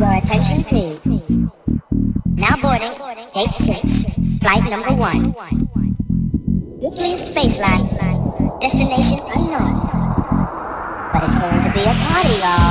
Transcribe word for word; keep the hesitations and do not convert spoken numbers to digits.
Your attention please. Now boarding, gate six, flight number one. Nucleus Spaceline, destination unknown. But it's going to be a party, y'all.